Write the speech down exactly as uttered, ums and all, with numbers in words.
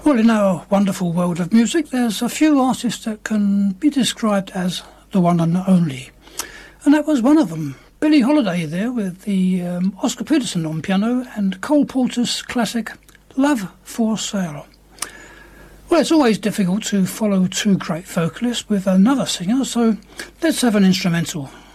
Well, in our wonderful world of music, there's a few artists that can be described as the one and only. And that was one of them. Billie Holiday there with the um, Oscar Peterson on piano and Cole Porter's classic Love for Sale. Well, it's always difficult to follow two great vocalists with another singer, so let's have an instrumental